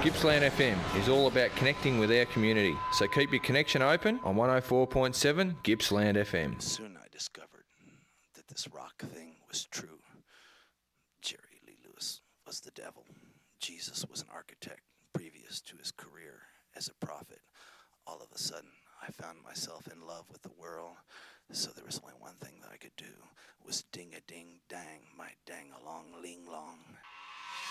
Gippsland FM is all about connecting with our community. So keep your connection open on 104.7 Gippsland FM. Soon I discovered that this rock thing was true. Jerry Lee Lewis was the devil. Jesus was an architect previous to his career as a prophet. All of a sudden, I found myself in love with the world. So there was only one thing that I could do, was ding-a-ding-dang, my dang-along-ling-long.